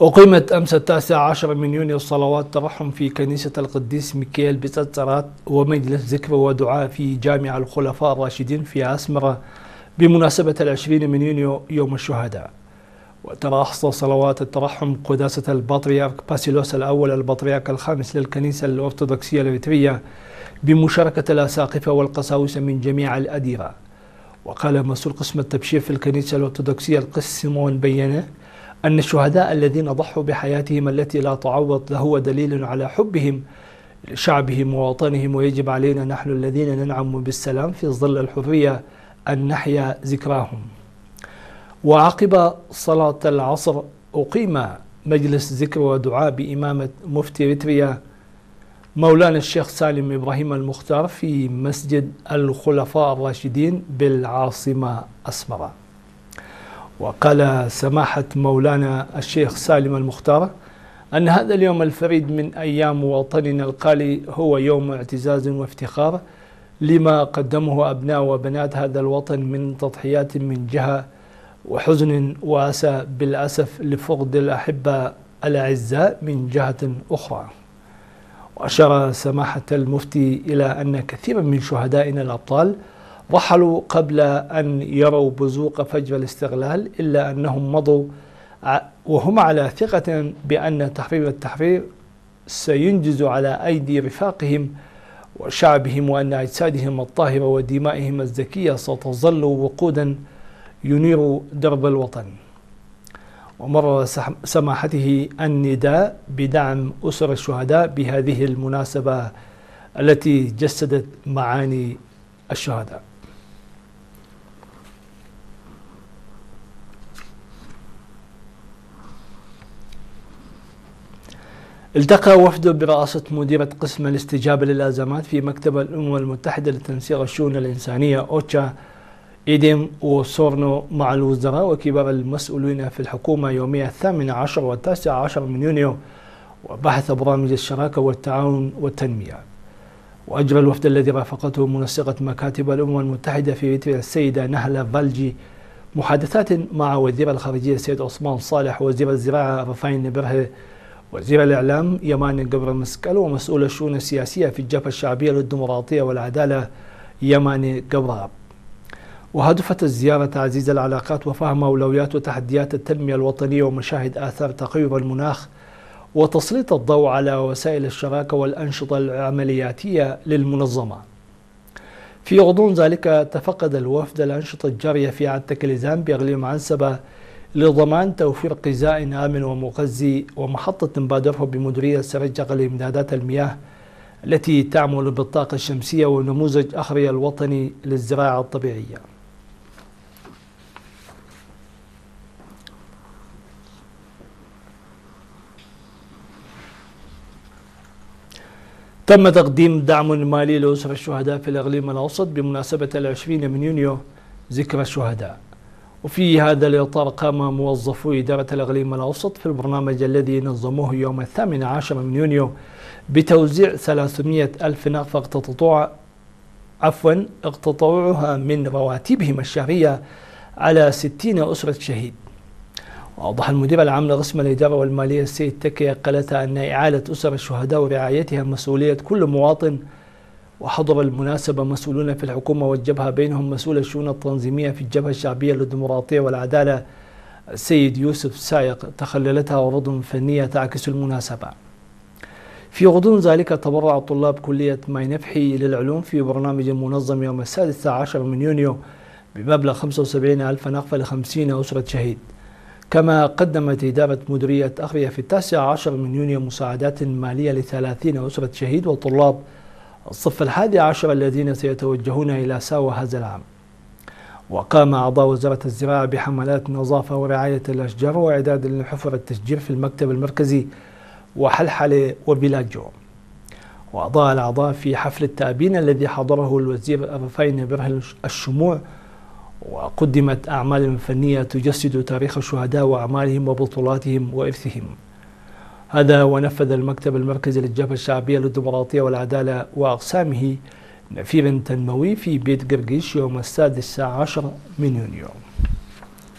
أقيمت أمس 19 من يونيو صلوات ترحم في كنيسة القديس ميكائيل بتتسرات ومجلس ذكر ودعاء في جامع الخلفاء الراشدين في أسمرة بمناسبة 20 من يونيو يوم الشهداء. وترأس صلوات الترحم قداسة البطريرك باسيلوس الأول البطريرك الخامس للكنيسة الأرثوذكسية الإريترية بمشاركة الأساقفة والقساوسة من جميع الأديرة. وقال مسؤول قسم التبشير في الكنيسة الأرثوذكسية القس سيمون بينه أن الشهداء الذين ضحوا بحياتهم التي لا تعوض لهو دليل على حبهم لشعبهم ووطنهم، ويجب علينا نحن الذين ننعم بالسلام في ظل الحرية أن نحيا ذكراهم. وعقب صلاة العصر أقيم مجلس ذكر ودعاء بإمامة مفتي إريتريا مولانا الشيخ سالم إبراهيم المختار في مسجد الخلفاء الراشدين بالعاصمة أسمرة. وقال سماحة مولانا الشيخ سالم المختار أن هذا اليوم الفريد من أيام وطننا الغالي هو يوم اعتزاز وافتخار لما قدمه أبناء وبنات هذا الوطن من تضحيات من جهة، وحزن وأسى بالأسف لفقد الأحبة الأعزاء من جهة أخرى. وأشار سماحة المفتي إلى أن كثيرا من شهدائنا الأبطال رحلوا قبل أن يروا بزوق فجر الاستغلال، إلا أنهم مضوا وهم على ثقة بأن تحرير التحرير سينجز على أيدي رفاقهم وشعبهم، وأن أجسادهم الطاهرة ودمائهم الزكية ستظل وقودا ينير درب الوطن. ومرر سماحته النداء بدعم أسر الشهداء بهذه المناسبة التي جسدت معاني الشهداء. التقى وفد برئاسة مديرة قسم الاستجابة للأزمات في مكتب الأمم المتحدة لتنسيق الشؤون الإنسانية أوتشا إيديم وسورنو مع الوزراء وكبار المسؤولين في الحكومة يومي 18 و19 من يونيو، وبحث برامج الشراكة والتعاون والتنمية. وأجرى الوفد الذي رافقته منسقة مكاتب الأمم المتحدة في إريتريا السيدة نهلة فالجي محادثات مع وزير الخارجية السيد عثمان صالح، وزير الزراعة رفاين برهه، وزير الإعلام يماني قبر مسكال، ومسؤول الشؤون السياسية في الجبهة الشعبية للديمقراطية والعدالة يماني قبراب. وهدفت الزيارة تعزيز العلاقات وفهم أولويات وتحديات التنمية الوطنية ومشاهد آثار تغير المناخ، وتسليط الضوء على وسائل الشراكة والأنشطة العملياتية للمنظمة. في غضون ذلك تفقد الوفد الأنشطة الجارية في عتة كليزان بإقليم عنسبة لضمان توفير غذاء آمن ومغذي، ومحطة بادرة بمديرية سرجق لإمدادات المياه التي تعمل بالطاقة الشمسية، ونموذج أخرية الوطني للزراعة الطبيعية. تم تقديم دعم مالي لأسر الشهداء في الإقليم الأوسط بمناسبة 20 من يونيو ذكرى الشهداء. وفي هذا الإطار قام موظفو إدارة الإقليم الأوسط في البرنامج الذي نظموه يوم 18 من يونيو بتوزيع 300 ألف نقفة اقتطعوها من رواتبهم الشهرية على 60 أسرة شهيد. وأوضح المدير العام لقسم الإدارة والمالية السيد تكي قالتها أن إعالة أسر الشهداء ورعايتها مسؤولية كل مواطن. وحضر المناسبة مسؤولون في الحكومة والجبهة، بينهم مسؤول الشؤون التنظيمية في الجبهة الشعبية للديمقراطية والعدالة السيد يوسف سايق، تخللتها عروض فنية تعكس المناسبة. في غضون ذلك تبرع طلاب كلية ماي نفحي للعلوم في برنامج منظم يوم 16 من يونيو بمبلغ 75 ألف نقفة ل50 أسرة شهيد. كما قدمت إدارة مديرية أخرية في 19 من يونيو مساعدات مالية ل30 أسرة شهيد وطلاب الصف 11 الذين سيتوجهون إلى ساوة هذا العام. وقام أعضاء وزارة الزراعة بحملات نظافة ورعاية الأشجار وإعداد لحفر التشجير في المكتب المركزي وحلحلة وبلاجو. وأضاء الأعضاء في حفل التأبين الذي حضره الوزير رفاين برهه الشموع، وقدمت أعمال فنية تجسد تاريخ الشهداء وأعمالهم وبطولاتهم وإرثهم. هذا ونفذ المكتب المركزي للجبهة الشعبية للديمقراطية والعدالة وأقسامه نفير تنموي في بيت قرقيش يوم 16 من يونيو.